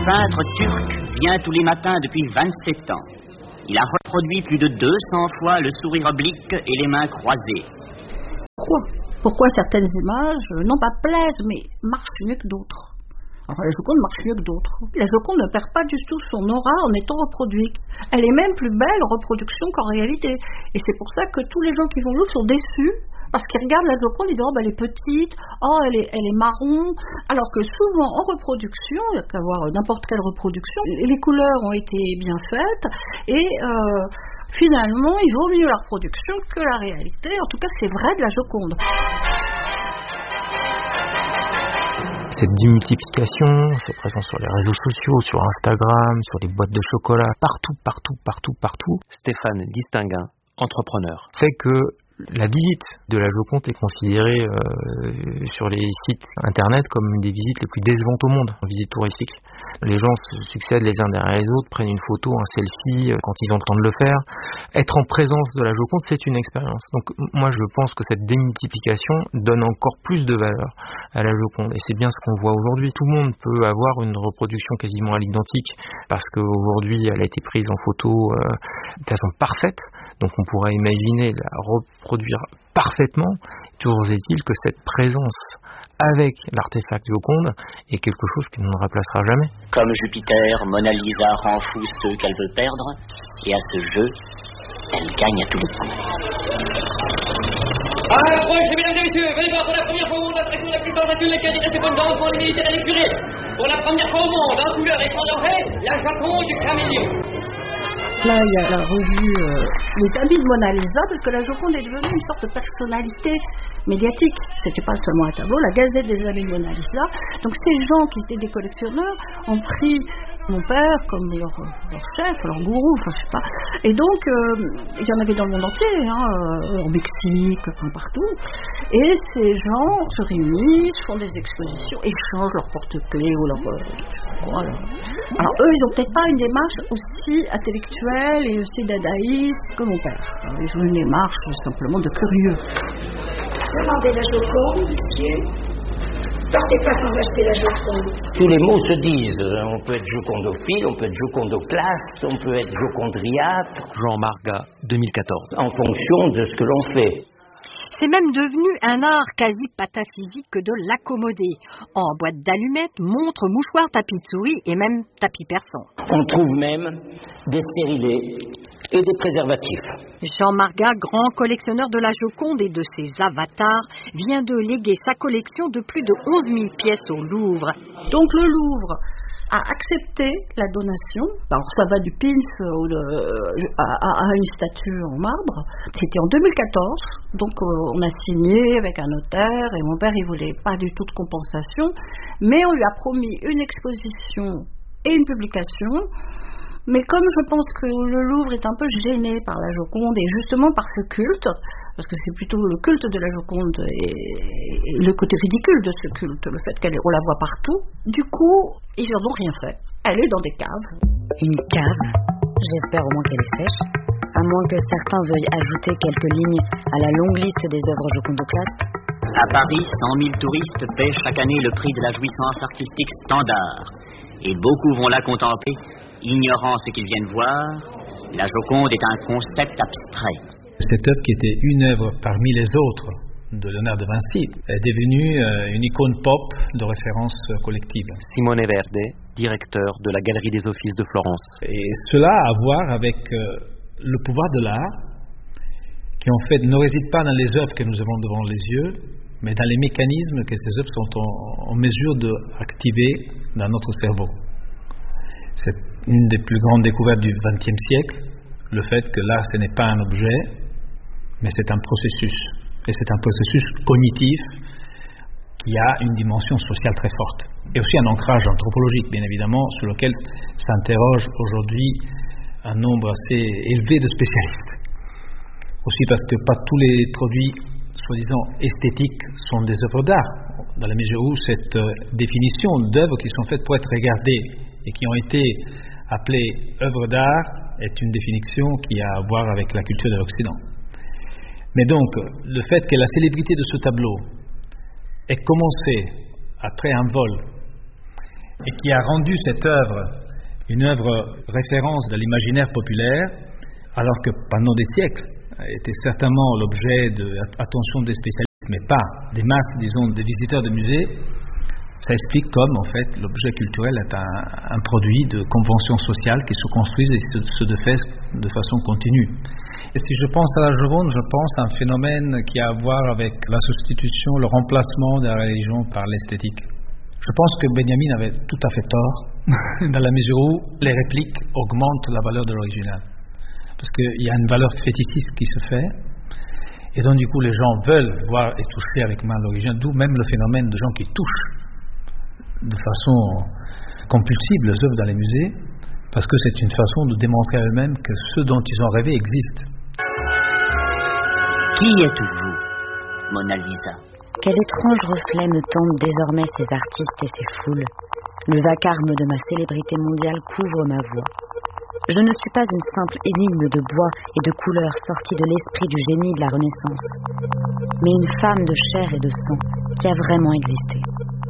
peintre turc vient tous les matins depuis 27 ans. Il a reproduit plus de 200 fois le sourire oblique et les mains croisées. Pourquoi certaines images, non pas plaisent, mais marchent mieux que d'autres? Alors, la Joconde marche mieux que d'autres. La Joconde ne perd pas du tout son aura en étant reproduite. Elle est même plus belle en reproduction qu'en réalité. Et c'est pour ça que tous les gens qui vont au Louvre sont déçus, parce qu'ils regardent la Joconde, ils disent « Oh, ben, elle est petite, oh, elle est marron ». Alors que souvent, en reproduction, il n'y a qu'à voir n'importe quelle reproduction, les couleurs ont été bien faites, et finalement, il vaut mieux la reproduction que la réalité. En tout cas, c'est vrai de la Joconde. Cette démultiplication, cette présence sur les réseaux sociaux, sur Instagram, sur les boîtes de chocolat, partout, Stéphane Distinguin, entrepreneur, fait que la visite de la Joconde est considérée sur les sites internet comme une des visites les plus décevantes au monde en visite touristique. Les gens se succèdent les uns derrière les autres, prennent une photo, un selfie quand ils ont le temps de le faire. Être en présence de la Joconde, c'est une expérience. Donc moi je pense que cette démultiplication donne encore plus de valeur à la Joconde. Et c'est bien ce qu'on voit aujourd'hui. Tout le monde peut avoir une reproduction quasiment à l'identique parce qu'aujourd'hui elle a été prise en photo de façon parfaite. Donc on pourrait imaginer la reproduire parfaitement. Toujours est-il que cette présence avec l'artefact Joconde est quelque chose qui ne nous remplacera jamais. Comme Jupiter, Mona Lisa rend fou ceux qu'elle veut perdre, et à ce jeu, elle gagne à tous les coups. Approchez, mesdames et messieurs, venez voir pour la première fois au monde l'attraction de la puissance actuelle laquelle dit ses bonnes danses pour les militaires et les curés. Pour la première fois au monde, en couleur et sans dorée, la Joconde du caméléon. Là, il y a la revue Les Habits de Mona Lisa, parce que la Joconde est devenue une sorte de personnalité médiatique. C'était pas seulement un tableau, la Gazette des Habits de Mona Lisa. Donc ces gens qui étaient des collectionneurs ont pris mon père comme leur chef, leur gourou, enfin je sais pas. Et donc, il y en avait dans le monde entier, en Mexique, partout. Et ces gens se réunissent, font des expositions, échangent leurs porte-clés ou leur... voilà. Alors eux, ils ont peut-être pas une démarche aussi intellectuelle et aussi dadaïste que mon père. Ils ont une démarche simplement de curieux. Demandez la Joconde, monsieur. Partez pas sans acheter la Joconde. Tous les mots se disent. On peut être jocondophile, on peut être jocondoclaste, on peut être jocondriâtre. Jean Marga, 2014. En fonction de ce que l'on fait. C'est même devenu un art quasi pataphysique de l'accommoder. En boîte d'allumettes, montres, mouchoirs, tapis de souris et même tapis persans. On trouve même des stérilés et des préservatifs. Jean Marga, grand collectionneur de la Joconde et de ses avatars, vient de léguer sa collection de plus de 11 000 pièces au Louvre. Donc le Louvre a accepté la donation. Alors ça va du pins à une statue en marbre. C'était en 2014, donc on a signé avec un notaire et mon père il voulait pas du tout de compensation, mais on lui a promis une exposition et une publication. Mais comme je pense que le Louvre est un peu gêné par la Joconde et justement par ce culte, parce que c'est plutôt le culte de la Joconde et le côté ridicule de ce culte, le fait qu'on la voit partout, du coup, ils n'en ont rien fait. Elle est dans des caves. Une cave. J'espère au moins qu'elle est sèche. À moins que certains veuillent ajouter quelques lignes à la longue liste des œuvres jocondoclastes. À Paris, 100 000 touristes paient chaque année le prix de la jouissance artistique standard. Et beaucoup vont la contempler, ignorant ce qu'ils viennent voir. La Joconde est un concept abstrait. Cette œuvre qui était une œuvre parmi les autres de Léonard de Vinci est devenue une icône pop de référence collective. Simone Verde, directeur de la Galerie des Offices de Florence. Et cela a à voir avec le pouvoir de l'art, qui en fait ne réside pas dans les œuvres que nous avons devant les yeux, mais dans les mécanismes que ces œuvres sont en mesure d'activer dans notre cerveau. C'est une des plus grandes découvertes du XXe siècle, le fait que l'art ce n'est pas un objet, mais c'est un processus. Et c'est un processus cognitif qui a une dimension sociale très forte. Et aussi un ancrage anthropologique, bien évidemment, sur lequel s'interroge aujourd'hui un nombre assez élevé de spécialistes. Aussi parce que pas tous les produits, soi-disant esthétiques, sont des œuvres d'art, dans la mesure où cette définition d'œuvres qui sont faites pour être regardées et qui ont été appelées œuvres d'art est une définition qui a à voir avec la culture de l'Occident. Mais donc, le fait que la célébrité de ce tableau ait commencé après un vol et qui a rendu cette œuvre une œuvre référence de l'imaginaire populaire, alors que pendant des siècles était certainement l'objet de l'attention des spécialistes, mais pas des masses, disons, des visiteurs de musées. Ça explique comme, en fait, l'objet culturel est un produit de conventions sociales qui se construisent et se défaisent de façon continue. Et si je pense à la Joconde, je pense à un phénomène qui a à voir avec la substitution, le remplacement de la religion par l'esthétique. Je pense que Benjamin avait tout à fait tort, dans la mesure où les répliques augmentent la valeur de l'original. Parce qu'il y a une valeur fétichiste qui se fait, et donc du coup les gens veulent voir et toucher avec main l'original, d'où même le phénomène de gens qui touchent de façon compulsive les œuvres dans les musées, parce que c'est une façon de démontrer à eux-mêmes que ce dont ils ont rêvé existe. Qui êtes-vous, Mona Lisa? Quel étrange reflet me tente désormais ces artistes et ces foules. Le vacarme de ma célébrité mondiale couvre ma voix. Je ne suis pas une simple énigme de bois et de couleurs sortie de l'esprit du génie de la Renaissance, mais une femme de chair et de sang qui a vraiment existé.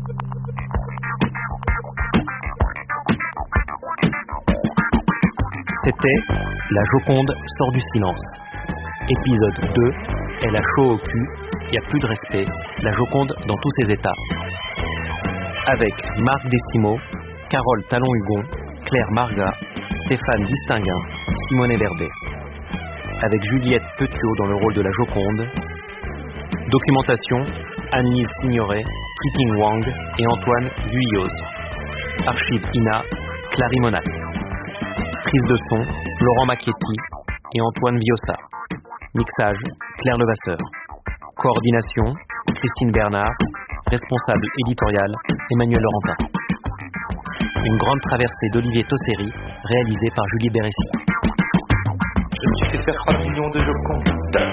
C'était La Joconde sort du silence. Épisode 2, elle a chaud au cul, il n'y a plus de respect, la Joconde dans tous ses états. Avec Marc Desimo, Carole Talon-Hugon, Claire Marga, Stéphane Distinguin, Simone Verdet. Avec Juliette Petiot dans le rôle de la Joconde. Documentation, Anne-Lise Signoret, Priting Wang et Antoine Guyos. Archive INA, Clary Monac. Prise de son, Laurent Macchietti et Antoine Viossa. Mixage, Claire Levasseur. Coordination, Christine Bernard. Responsable éditorial, Emmanuel Laurentin. Une grande traversée d'Olivier Tosseri, réalisée par Julie Bérécy. Je me suis fait faire 3 millions de Joconde.